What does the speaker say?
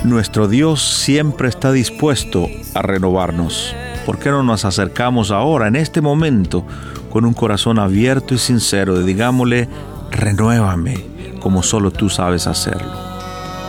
Nuestro Dios siempre está dispuesto a renovarnos. ¿Por qué no nos acercamos ahora, en este momento, con un corazón abierto y sincero? Digámosle, renuévame como solo tú sabes hacerlo.